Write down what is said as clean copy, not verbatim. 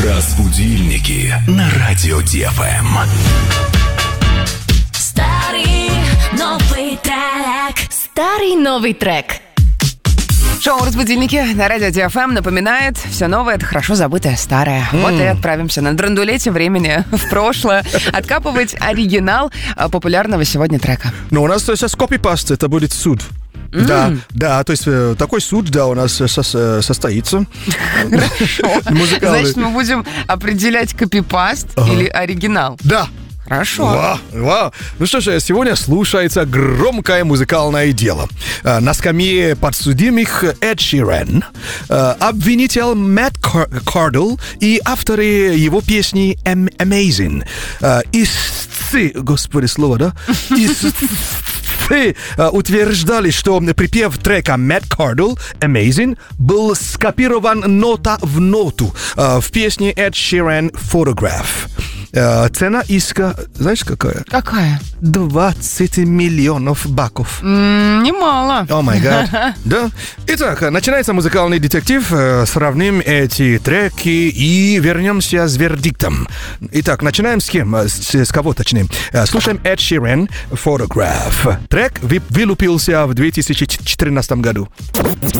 Разбудильники на радио ДФМ. Старый новый трек. Старый новый трек. Шоу «Разбудильники» на радио ДФМ напоминает: все новое — это хорошо забытое старое. Вот и отправимся на драндулете времени в прошлое откапывать оригинал популярного сегодня трека. Но у нас сейчас копипаст, это будет суд. Да, то есть такой суд, да, у нас состоится. Хорошо. Значит, мы будем определять копипаст или оригинал. Да. Хорошо. Вау. Ну что же, сегодня слушается громкое музыкальное дело. На скамье подсудимых Эд Ширан, обвинитель Мэтт Кардл и авторы его песни Amazing. Истцы, господи, слово, да? Истцы утверждали, что припев трека Мэтт Кардл Amazing был скопирован нота в ноту в песне Эд Ширан Photograph. Цена иска, знаешь, какая? Какая? 20 миллионов баков. Немало. О май гад. Да. Итак, начинается музыкальный детектив. Сравним эти треки и вернемся с вердиктом. Итак, начинаем с кем? С кого, точнее? Слушаем Эд Ширан Photograph. Трек вылупился в 2014 году.